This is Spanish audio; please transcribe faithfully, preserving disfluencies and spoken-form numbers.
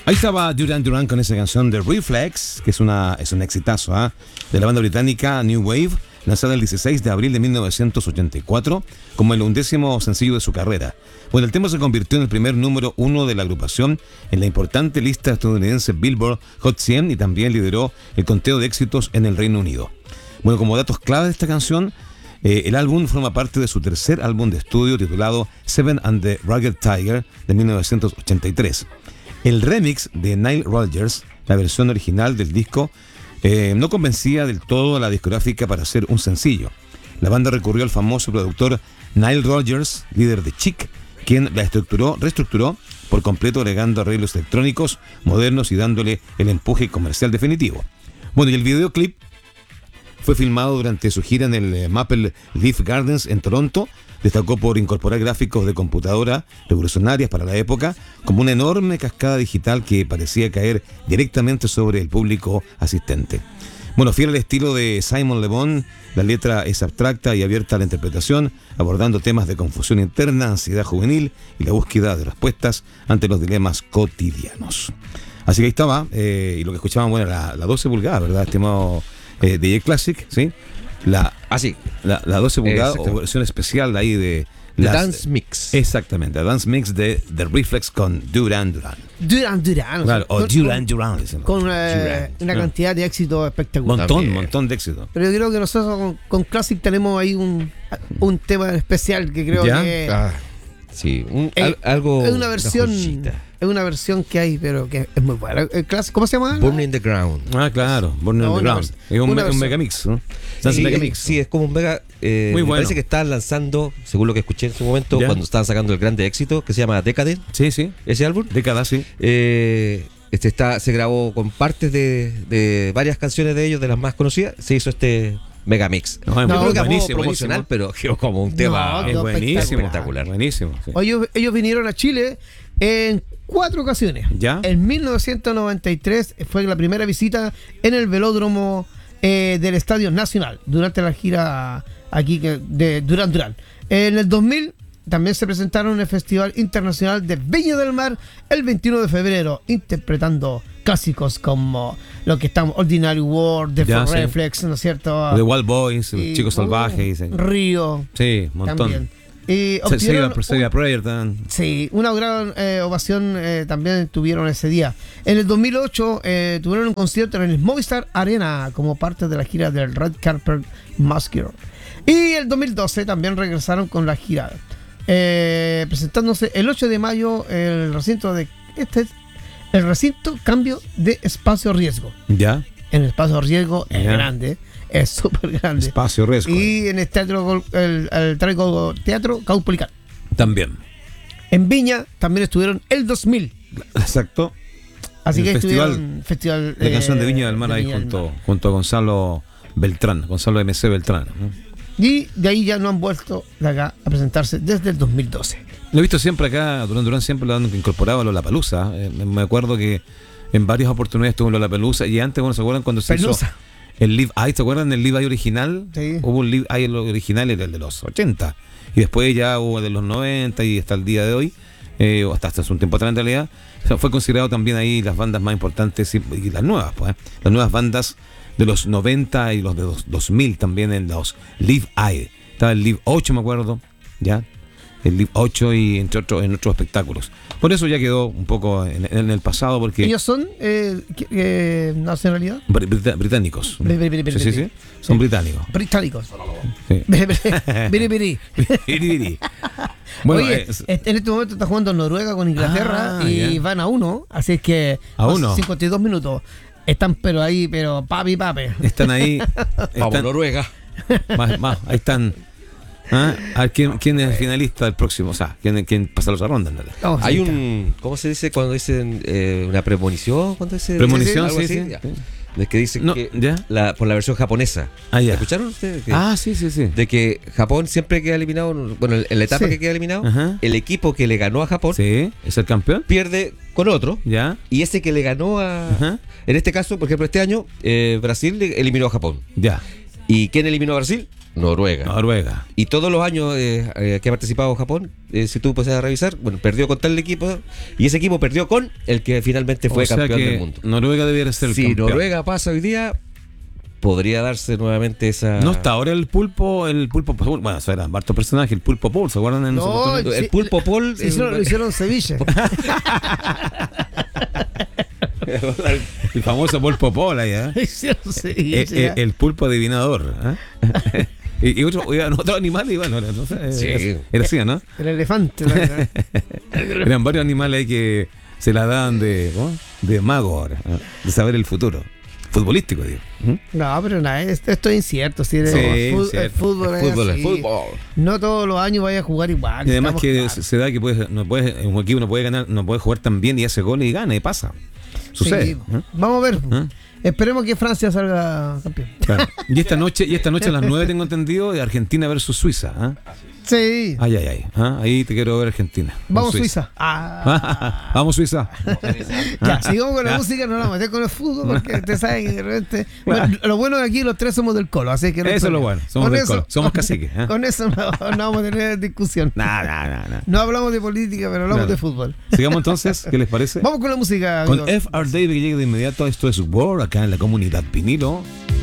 Ahí estaba Duran Duran con esa canción de Reflex, que es, una, es un exitazo, ¿eh? De la banda británica New Wave, lanzada el dieciséis de abril de mil novecientos ochenta y cuatro como el undécimo sencillo de su carrera. Bueno, el tema se convirtió en el primer número uno de la agrupación en la importante lista estadounidense Billboard Hot cien y también lideró el conteo de éxitos en el Reino Unido. Bueno, como datos clave de esta canción, eh, el álbum forma parte de su tercer álbum de estudio titulado Seven and the Rugged Tiger de mil novecientos ochenta y tres. El remix de Nile Rodgers, la versión original del disco, eh, no convencía del todo a la discográfica para hacer un sencillo. La banda recurrió al famoso productor Nile Rodgers, líder de Chic, quien la estructuró, reestructuró por completo, agregando arreglos electrónicos modernos y dándole el empuje comercial definitivo. Bueno, y el videoclip fue filmado durante su gira en el Maple Leaf Gardens en Toronto. Destacó por incorporar gráficos de computadora revolucionarias para la época, como una enorme cascada digital que parecía caer directamente sobre el público asistente. Bueno, fiel al estilo de Simon Le Bon, la letra es abstracta y abierta a la interpretación, abordando temas de confusión interna, ansiedad juvenil y la búsqueda de respuestas ante los dilemas cotidianos. Así que ahí estaba, eh, y lo que escuchaban, bueno, la, la doce pulgadas, ¿verdad, estimado eh, D J Classic? ¿Sí? La, ah, sí. La, la doce pulgadas o versión especial de ahí de... The Dance Mix. Exactamente, la Dance Mix de The Reflex con Duran Duran. Duran Duran. Claro, o Duran Duran. Con, con eh, una ¿no? cantidad de éxito espectacular. Montón, También. montón de éxito. Pero yo creo que nosotros con, con Classic tenemos ahí un, un tema especial que creo ¿Ya? que... Ah, sí, un, eh, algo... Es una versión... Es una versión que hay, pero que es muy buena. El clásico, ¿cómo se llama? Burn in the Ground. Ah, claro, Burn no, in the Ground. Es un, me, un megamix, ¿no? Sí, megamix, sí, es como un mega. Eh, muy me bueno. Parece que estaban lanzando, según lo que escuché en su momento, ¿Ya? cuando estaban sacando el grande éxito, que se llama Decade. Sí, sí. Ese álbum. Década, sí. Eh, este está, se grabó con partes de, de varias canciones de ellos, de las más conocidas. Se hizo este megamix. No, es no, muy creo que buenísimo, promocional, buenísimo. pero como un tema no, es buenísimo, espectacular. Buenísimo. Sí. Ellos, ellos vinieron a Chile en cuatro ocasiones. ¿Ya? En mil novecientos noventa y tres fue la primera visita en el velódromo eh, del Estadio Nacional durante la gira aquí de Duran Duran. En el dos mil también se presentaron en el Festival Internacional de Viña del Mar el veintiuno de febrero, interpretando clásicos como lo que estamos Ordinary World, The Four sí. Reflex, ¿no es cierto? The Wild Boys, y, Chicos uh, Salvajes. Sí. Río. Sí, un montón. También. Y obtuvieron un, Prayer, Dan. sí, una gran eh, ovación eh, también tuvieron ese día. En el dos mil ocho eh, tuvieron un concierto en el Movistar Arena como parte de la gira del Red Carpet Massacre. Y el dos mil doce también regresaron con la gira, eh, presentándose el ocho de mayo el recinto de este el recinto Cambio de Espacio Riesgo. Ya. En el Espacio Riesgo es ya. grande. Es súper grande. Espacio Riesgo. Y en el teatro, el, el, el teatro Caupolicán. También. En Viña también estuvieron el dos mil. Exacto. Así el que festival, estuvieron festival de eh, canción de Viña del Mar ahí Viña junto, Mar. junto a Gonzalo Beltrán, Gonzalo M C Beltrán. ¿no? Y de ahí ya no han vuelto de acá a presentarse desde el dos mil doce. Lo he visto siempre acá, Duran Duran siempre lo han incorporado a Lollapalooza. Eh, me acuerdo que en varias oportunidades estuvo en Lollapalooza y antes, bueno, ¿se acuerdan cuando se Pelusa. hizo el Live Eye? ¿Se acuerdan del Live Eye original? Sí. Hubo un Live Eye original, era el de los ochenta. Y después ya hubo de los noventa y hasta el día de hoy, eh, hasta hace un tiempo atrás en realidad, o sea, fue considerado también ahí las bandas más importantes y, y las nuevas, pues, ¿eh? Las nuevas bandas de los noventa y los de los dos mil también en los Live Eye. Estaba el Live ocho, me acuerdo, ya. El Live ocho y entre otros en otros espectáculos. Por eso ya quedó un poco en, en el pasado porque ellos son eh, eh, nacionalidad Brit- británicos. Bri- bri- bri- sí, sí, sí, son británicos. Británicos. Sí. Biri, biri. Biri, biri. Bueno, oye, eh, en este momento está jugando Noruega con Inglaterra ah, y yeah. van a uno, así es que a uno. cincuenta y dos minutos. Están pero ahí, pero papi, papi. Están ahí. Vamos, Noruega. Más, más, ahí están. ¿Ah? A ver, ¿quién, ¿quién es el finalista del próximo? O sea, ¿quién, quién pasa la otra ronda? Oh, Hay un, ¿cómo se dice cuando dicen eh, una premonición? ¿Cuándo dice? Premonición, sí, sí. sí. De que dicen no, que ¿ya? La, por la versión japonesa. Ah, ya. ¿Escucharon ustedes? Que, ah, sí, sí, sí. De que Japón siempre queda eliminado, bueno, en la etapa sí. que queda eliminado, Ajá. el equipo que le ganó a Japón, sí, es el campeón, pierde con otro, ya. Y ese que le ganó a, Ajá. en este caso, por ejemplo, este año, eh, Brasil eliminó a Japón. Ya. ¿Y quién eliminó a Brasil? Noruega. Noruega. Y todos los años eh, eh, que ha participado Japón, eh, si tú puedes a revisar, bueno, perdió con tal equipo y ese equipo perdió con el que finalmente fue O sea campeón que del mundo. Noruega debiera ser el Si campeón. Noruega pasa hoy día, podría darse nuevamente esa. No está ahora el pulpo, el pulpo, bueno, eso era harto personaje, el pulpo Paul, ¿se acuerdan en No, su oportunidad? El sí, pulpo Paul. Sí, eso lo hicieron en Sevilla. El famoso pulpo Paul ahí, ¿eh? Hicieron en Sevilla. Eh, eh, el pulpo adivinador, ¿eh? y, y otro, oigan, otro animal, y bueno, no sé, Sí. era, era así, ¿no? El elefante. ¿no? Eran varios animales ahí que se la daban de, ¿no? de mago ahora, ¿eh? De saber el futuro. Futbolístico, digo. ¿Mm? No, pero nada, esto, esto es incierto. Si el, Sí, fu- el cierto. fútbol, El fútbol, es el así. fútbol. No todos los años vaya a jugar igual. Y además estamos que claros. se se da que puedes, no puedes, un equipo no puede ganar, no puede jugar tan bien y hace goles y gana y pasa. Sucede. Sí. ¿eh? Vamos a ver. ¿Eh? Esperemos que Francia salga campeón. Claro. Y esta noche, y esta noche a las nueve tengo entendido, de Argentina versus Suiza. ¿eh? Sí. Ay, ay, ay. ¿ah? Ahí te quiero ver Argentina. con Vamos Suiza. Ah. Vamos Suiza. Ya, sigamos con la Ya. música, no la meté con el fútbol porque te sabes que de repente. Bueno, lo bueno es que aquí los tres somos del Colo, así que no hay Eso es lo problema. bueno. Somos Con del eso- Colo. Somos caciques. ¿eh? Con eso no, no vamos a tener discusión. Nah, nah, nah, nah. No hablamos de política, pero hablamos Nada. de fútbol. Sigamos entonces, ¿qué les parece? Vamos con la música. Con amigos. F R David que llega de inmediato. Esto es War acá en la comunidad vinilo.